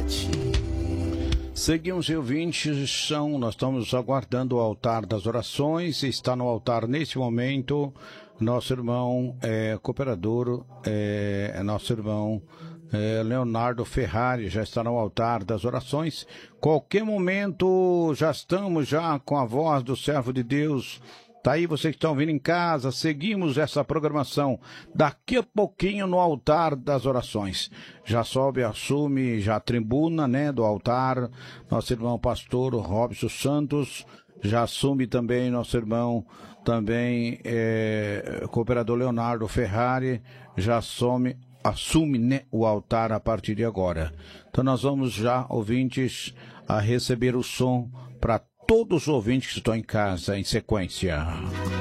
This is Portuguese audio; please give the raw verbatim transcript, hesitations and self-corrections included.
sete. Seguimos, ouvintes, são, nós estamos aguardando o altar das orações. Está no altar neste momento nosso irmão é, cooperador, é, nosso irmão é, Leonardo Ferrari, já está no altar das orações. Qualquer momento já estamos já com a voz do servo de Deus. Tá aí, vocês que estão vindo em casa, seguimos essa programação. Daqui a pouquinho no altar das orações. Já sobe, assume, já a tribuna, né, do altar. Nosso irmão pastor Robson Santos. Já assume também nosso irmão, também, é, cooperador Leonardo Ferrari. Já assume, assume, né, o altar a partir de agora. Então nós vamos já, ouvintes, a receber o som para todos os ouvintes que estão em casa em sequência.